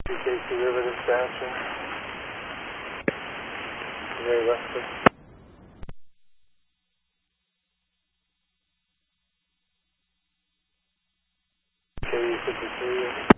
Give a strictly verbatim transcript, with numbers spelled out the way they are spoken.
Casey River dispatcher. Ray Westwood. K U fifty-three.